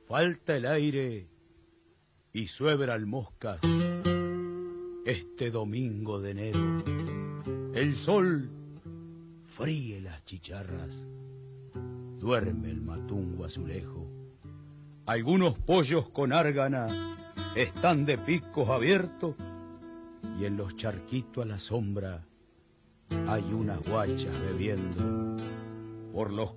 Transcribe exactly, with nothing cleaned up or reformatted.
falta el aire y suebran moscas. Este domingo de enero el sol fríe las chicharras, duerme el matungo azulejo. Algunos pollos con árgana están de picos abiertos y en los charquitos a la sombra hay unas guachas bebiendo por los